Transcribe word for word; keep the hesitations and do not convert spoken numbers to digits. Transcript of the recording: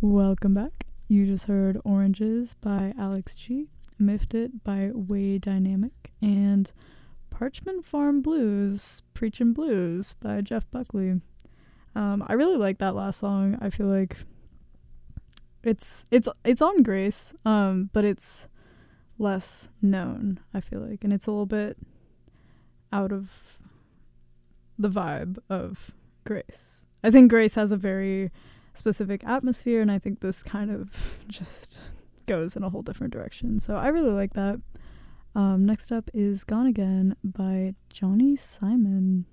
Welcome back. You just heard Oranges by Alex G, Miffed It by Way Dynamic, and Parchment Farm Blues, Preachin' Blues by Jeff Buckley. Um, I really like that last song. I feel like it's it's it's on Grace, um, but it's less known, I feel like, and it's a little bit out of the vibe of Grace. I think Grace has a very specific atmosphere, and I think this kind of just goes in a whole different direction. So I really like that. Um, next up is Gone Again by Johnny Simon.